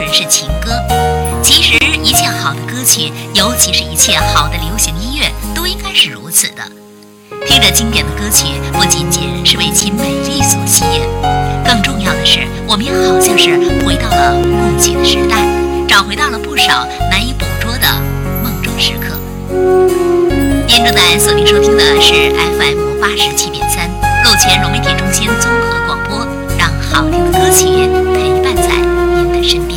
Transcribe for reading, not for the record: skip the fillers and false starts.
是情歌。其实一切好的歌曲，尤其是一切好的流行音乐，都应该是如此的。听着经典的歌曲，不仅仅是为其美丽所吸引，更重要的是，我们也好像是回到了过去的时代，找回到了不少难以捕捉的梦中时刻。您正在锁定收听的是 FM 87.3陆前融媒体中心综合广播，让好听的歌曲陪伴在您的身边。